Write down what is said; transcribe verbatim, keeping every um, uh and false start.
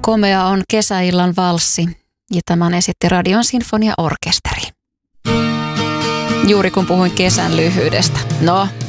Komea on kesäillan valssi ja tämän esitti Radion Sinfoniaorkesteri. Juuri kun puhuin kesän lyhyydestä. No,